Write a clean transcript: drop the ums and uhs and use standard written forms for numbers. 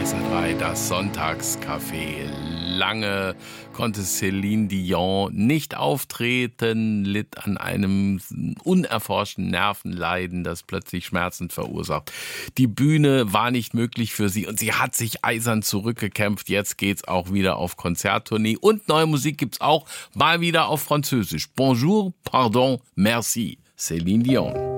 SR3, das Sonntagscafé. Lange konnte Céline Dion nicht auftreten, litt an einem unerforschten Nervenleiden, das plötzlich Schmerzen verursacht. Die Bühne war nicht möglich für sie und sie hat sich eisern zurückgekämpft. Jetzt geht's auch wieder auf Konzerttournee und neue Musik gibt's auch mal wieder auf Französisch. Bonjour, pardon, merci, Céline Dion.